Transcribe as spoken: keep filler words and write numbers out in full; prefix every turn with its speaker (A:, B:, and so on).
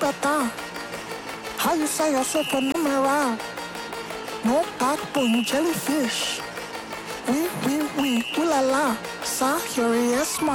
A: tata. How you say you're supernumera? No backbone jellyfish. Oui, oui, oui, ooh la la. Sa, you're a yes man.